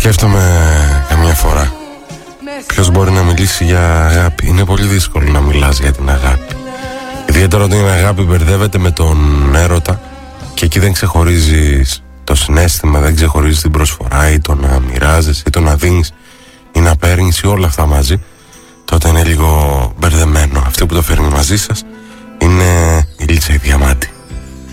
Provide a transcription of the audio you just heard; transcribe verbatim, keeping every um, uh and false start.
Σκέφτομαι καμιά φορά ποιος μπορεί να μιλήσει για αγάπη. Είναι πολύ δύσκολο να μιλάς για την αγάπη. Ιδιαίτερα όταν η αγάπη μπερδεύεται με τον έρωτα και εκεί δεν ξεχωρίζεις το συναίσθημα, δεν ξεχωρίζεις την προσφορά ή το να μοιράζεσαι ή το να δίνεις ή να παίρνεις ή όλα αυτά μαζί, τότε είναι λίγο μπερδεμένο. Αυτό που το φέρνει μαζί σας είναι η Λίτσα η Διαμάντη.